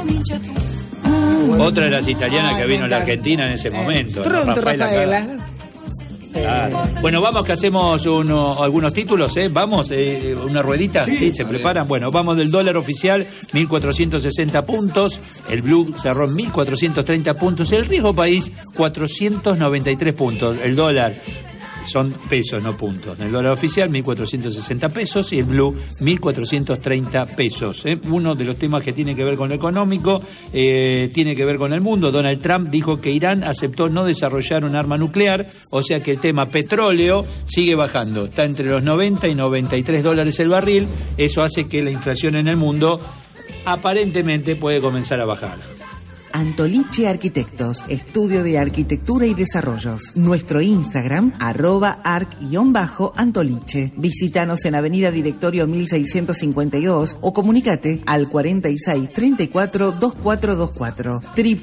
Otra de las italianas que vino a la Argentina en ese momento. Pronto, Rafaela. Claro. Bueno, vamos que hacemos algunos títulos, ¿eh? Vamos, una ruedita, ¿sí? ¿Se preparan? Bueno, vamos del dólar oficial, 1.460 puntos, el blue cerró en 1.430 puntos, el riesgo país, 493 puntos, el dólar son pesos, no puntos. El dólar oficial, 1.460 pesos y el blue, 1.430 pesos. Uno de los temas que tiene que ver con lo económico, tiene que ver con el mundo. Donald Trump dijo que Irán aceptó no desarrollar un arma nuclear, o sea que el tema petróleo sigue bajando. Está entre los 90 y 93 dólares el barril. Eso hace que la inflación en el mundo aparentemente puede comenzar a bajar. Antoliche Arquitectos, estudio de arquitectura y desarrollos. Nuestro Instagram, @arc_antoliche. Visítanos en Avenida Directorio 1652 o comunícate al 46 34 2424.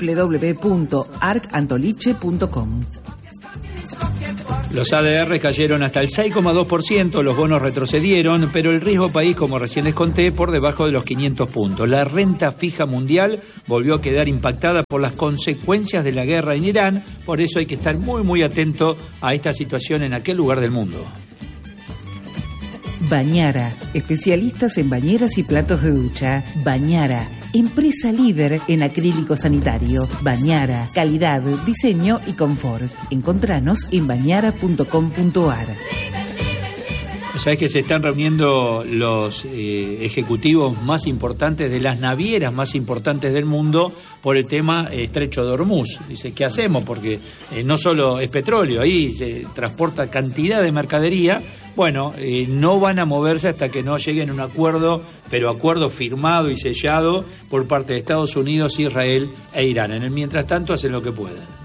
www.arcantoliche.com. Los ADR cayeron hasta el 6,2%, los bonos retrocedieron, pero el riesgo país, como recién les conté, por debajo de los 500 puntos. La renta fija mundial volvió a quedar impactada por las consecuencias de la guerra en Irán, por eso hay que estar muy, muy atento a esta situación en aquel lugar del mundo. Bañara, especialistas en bañeras y platos de ducha. Bañara, empresa líder en acrílico sanitario. Bañara, calidad, diseño y confort. Encontranos en bañara.com.ar. Sabés que se están reuniendo los ejecutivos más importantes de las navieras más importantes del mundo por el tema Estrecho de Hormuz. Dice, ¿qué hacemos? Porque no solo es petróleo, ahí se transporta cantidad de mercadería. Bueno, no van a moverse hasta que no lleguen a un acuerdo, pero acuerdo firmado y sellado por parte de Estados Unidos, Israel e Irán. En el mientras tanto hacen lo que pueden.